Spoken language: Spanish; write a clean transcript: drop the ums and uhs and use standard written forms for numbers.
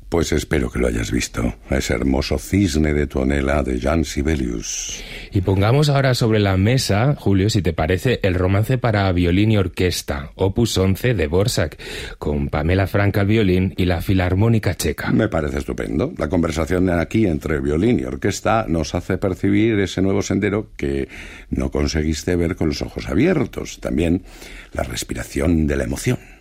Pues espero que lo hayas visto. Ese hermoso cisne de tonela de Jean Sibelius. Y pongamos ahora sobre la mesa, Julio, si te parece, el romance para violín y orquesta, opus 11 de Dvořák, con Pamela Frank al violín y la Filarmónica Checa. Me parece estupendo. La conversación aquí entre violín y orquesta nos hace percibir ese nuevo sendero que no conseguiste ver con los ojos abiertos. También la respiración de la emoción.